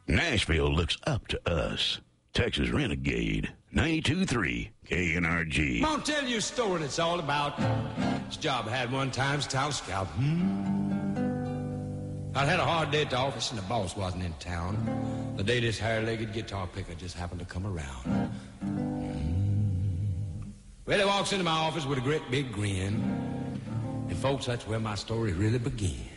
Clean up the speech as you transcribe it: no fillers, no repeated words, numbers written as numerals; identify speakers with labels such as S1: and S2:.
S1: Nashville looks up to us. Texas Renegade, 92.3 KNRG.
S2: I'm gonna tell you a story that's all about this job I had one time as town scout. I had a hard day at the office and the boss wasn't in town. The day this hair-legged guitar picker just happened to come around. Well, he walks into my office with a great big grin. And folks, that's where my story really begins.